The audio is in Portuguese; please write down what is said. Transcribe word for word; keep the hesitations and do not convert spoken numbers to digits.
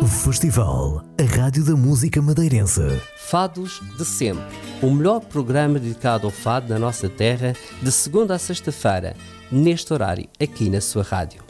Festival, a Rádio da Música Madeirense. Fados de Sempre, o melhor programa dedicado ao fado na nossa terra, de segunda a sexta-feira, neste horário, aqui na sua rádio.